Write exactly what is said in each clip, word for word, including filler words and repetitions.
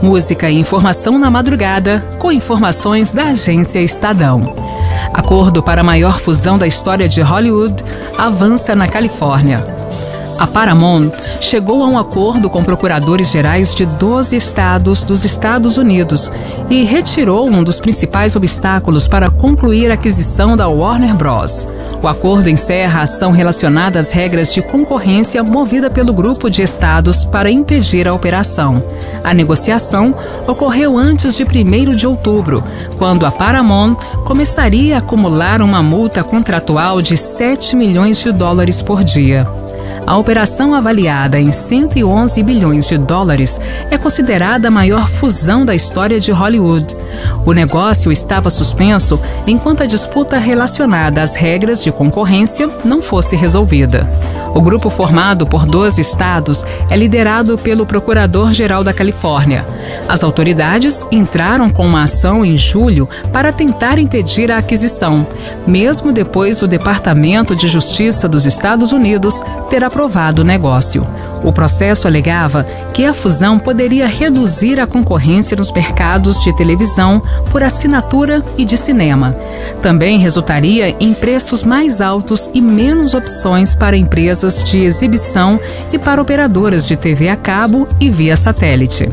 Música e informação na madrugada, com informações da agência Estadão. Acordo para a maior fusão da história de Hollywood avança na Califórnia. A Paramount chegou a um acordo com procuradores gerais de doze estados dos Estados Unidos e retirou um dos principais obstáculos para concluir a aquisição da Warner Bros. O acordo encerra a ação relacionada às regras de concorrência movida pelo grupo de estados para impedir a operação. A negociação ocorreu antes de primeiro de outubro, quando a Paramount começaria a acumular uma multa contratual de sete milhões de dólares por dia. A operação, avaliada em cento e onze bilhões de dólares, é considerada a maior fusão da história de Hollywood. O negócio estava suspenso enquanto a disputa relacionada às regras de concorrência não fosse resolvida. O grupo, formado por doze estados, é liderado pelo Procurador-Geral da Califórnia. As autoridades entraram com uma ação em julho para tentar impedir a aquisição, mesmo depois do Departamento de Justiça dos Estados Unidos ter aprovado o negócio. O processo alegava que a fusão poderia reduzir a concorrência nos mercados de televisão por assinatura e de cinema. Também resultaria em preços mais altos e menos opções para empresas de exibição e para operadoras de T V a cabo e via satélite.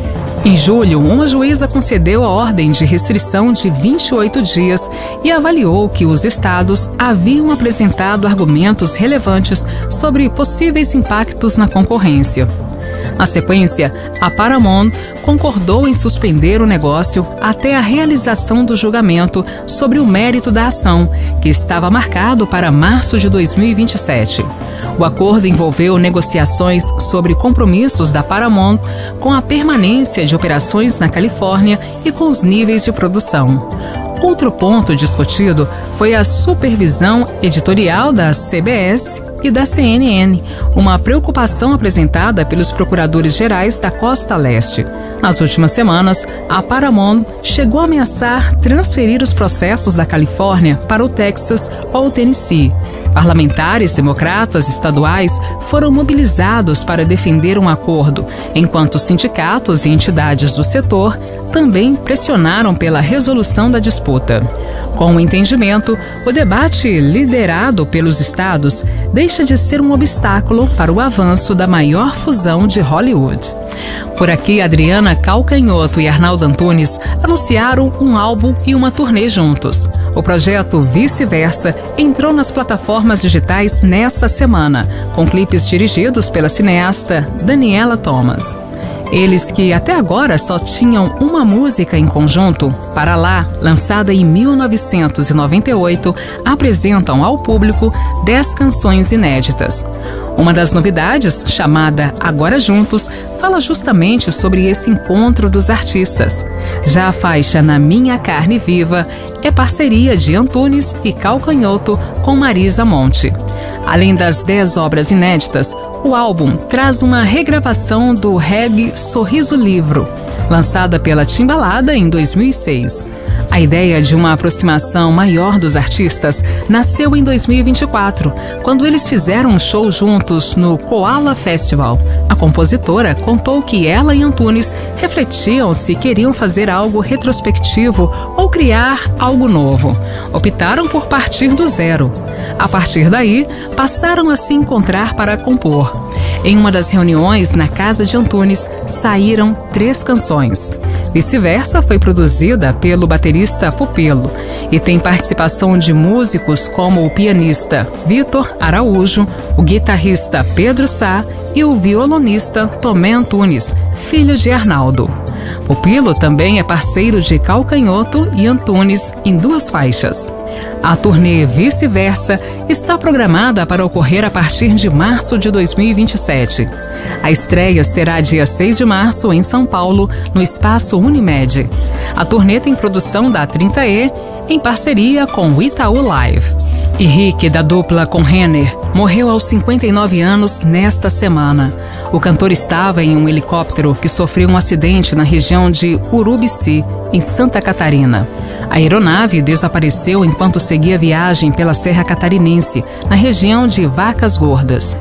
Em julho, uma juíza concedeu a ordem de restrição de vinte e oito dias e avaliou que os estados haviam apresentado argumentos relevantes sobre possíveis impactos na concorrência. Na sequência, a Paramount concordou em suspender o negócio até a realização do julgamento sobre o mérito da ação, que estava marcado para março de dois mil e vinte e sete. O acordo envolveu negociações sobre compromissos da Paramount com a permanência de operações na Califórnia e com os níveis de produção. Outro ponto discutido foi a supervisão editorial da C B S e da C N N, uma preocupação apresentada pelos procuradores gerais da Costa Leste. Nas últimas semanas, a Paramount chegou a ameaçar transferir os processos da Califórnia para o Texas ou o Tennessee. Parlamentares democratas estaduais foram mobilizados para defender um acordo, enquanto sindicatos e entidades do setor também pressionaram pela resolução da disputa. Com o entendimento, o debate liderado pelos estados deixa de ser um obstáculo para o avanço da maior fusão de Hollywood. Por aqui, Adriana Calcanhoto e Arnaldo Antunes anunciaram um álbum e uma turnê juntos. O projeto Vice-Versa entrou nas plataformas digitais nesta semana, com clipes dirigidos pela cineasta Daniela Thomas. Eles, que até agora só tinham uma música em conjunto, Para Lá, lançada em mil novecentos e noventa e oito, apresentam ao público dez canções inéditas. Uma das novidades, chamada Agora Juntos, fala justamente sobre esse encontro dos artistas. Já a faixa Na Minha Carne Viva é parceria de Antunes e Calcanhoto com Marisa Monte. Além das dez obras inéditas, o álbum traz uma regravação do reggae Sorriso Livro, lançada pela Timbalada em dois mil e seis. A ideia de uma aproximação maior dos artistas nasceu em dois mil e vinte e quatro, quando eles fizeram um show juntos no Koala Festival. A compositora contou que ela e Antunes refletiam se queriam fazer algo retrospectivo ou criar algo novo. Optaram por partir do zero. A partir daí, passaram a se encontrar para compor. Em uma das reuniões na casa de Antunes, saíram três canções. Vice-Versa foi produzida pelo baterista Pupilo e tem participação de músicos como o pianista Vitor Araújo, o guitarrista Pedro Sá e o violonista Tomé Antunes, filho de Arnaldo. Pupilo também é parceiro de Calcanhoto e Antunes em duas faixas. A turnê Vice-Versa está programada para ocorrer a partir de março de dois mil e vinte e sete. A estreia será dia seis de março em São Paulo, no Espaço Unimed. A turnê tem produção da trinta E em parceria com o Itaú Live. Henrique, da dupla com Renner, morreu aos cinquenta e nove anos nesta semana. O cantor estava em um helicóptero que sofreu um acidente na região de Urubici, em Santa Catarina. A aeronave desapareceu enquanto seguia viagem pela Serra Catarinense, na região de Vacas Gordas.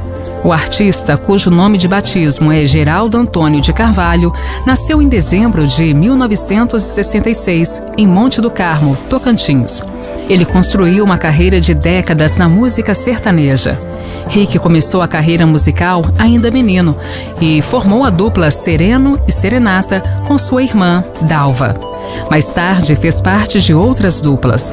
O artista, cujo nome de batismo é Geraldo Antônio de Carvalho, nasceu em dezembro de mil novecentos e sessenta e seis, em Monte do Carmo, Tocantins. Ele construiu uma carreira de décadas na música sertaneja. Rick começou a carreira musical ainda menino e formou a dupla Sereno e Serenata com sua irmã, Dalva. Mais tarde, fez parte de outras duplas.